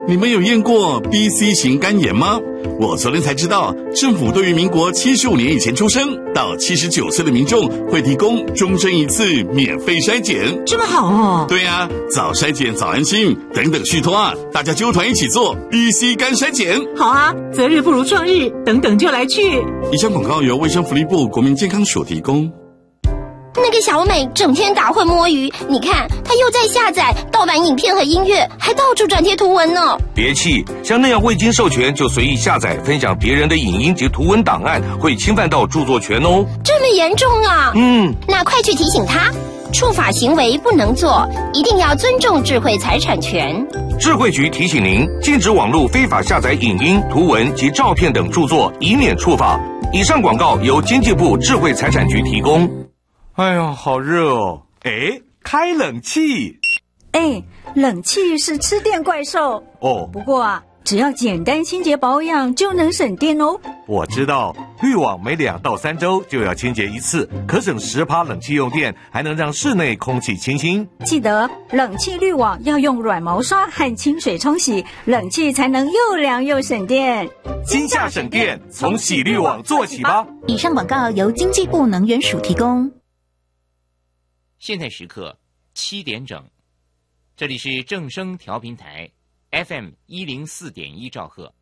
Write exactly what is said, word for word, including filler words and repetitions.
你们有验过 B C 型肝炎吗？我昨天才知道，政府对于民国七十五年以前出生到七十九岁的民众会提供终身一次免费筛检。 这么好哦？ 对啊，早筛检早安心，等等续托啊，大家揪团一起做 B C 肝筛检。 好啊，择日不如撞日，等等就来去。 以上广告由卫生福利部国民健康署提供。 那个小美整天打混摸鱼，你看她又在下载盗版影片和音乐，还到处转贴图文呢。 别气，像那样未经授权就随意下载分享别人的影音及图文档案，会侵犯到著作权哦。 这么严重啊？ 嗯， 那快去提醒他，触法行为不能做，一定要尊重智慧财产权。 智慧局提醒您，禁止网络非法下载影音、图文及照片等著作，以免触法。以上广告由经济部智慧财产局提供。 哎呀，好热哦！哎，开冷气。 哎，冷气是吃电怪兽哦。 不过啊，只要简单清洁保养就能省电哦。 我知道，滤网每两到三周就要清洁一次，可省十趴冷气用电，还能让室内空气清新。 记得冷气滤网要用软毛刷和清水冲洗，冷气才能又凉又省电。 今夏省电，从洗滤网做起吧。 以上广告由经济部能源署提供。 现在时刻七点整，这里是正声调频台 F M 一零四点一兆赫。